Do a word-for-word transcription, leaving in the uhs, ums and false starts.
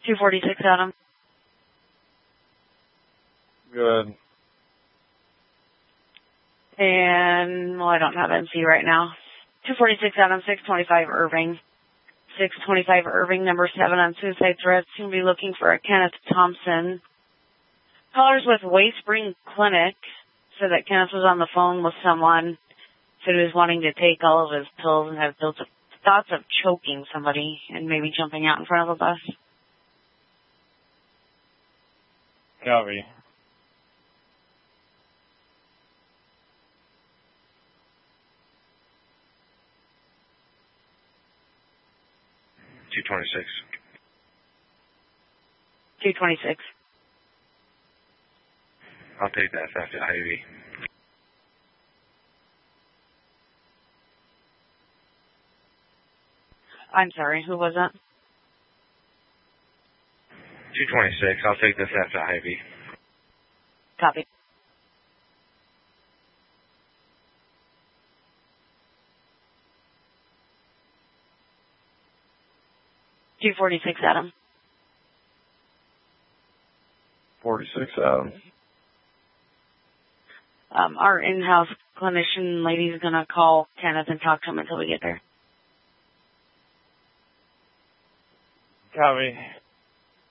two forty-six, Adam. Good. And, well, I don't have M C right now. two forty-six, Adam, six twenty-five, Irving. six twenty-five, Irving, number seven on suicide threats. Going to be looking for a Kenneth Thompson. Callers with Wayspring Clinic said that Kenneth was on the phone with someone. Said he was wanting to take all of his pills and have built thoughts of choking somebody and maybe jumping out in front of a bus. Copy. two twenty-six. two twenty-six. I'll take that after I V. I'm sorry, who was that? two twenty-six. I'll take this after I V. Copy. two forty-six, Adam. forty-six, Adam. Um, our in-house clinician lady's going to call Kenneth and talk to him until we get there. Copy.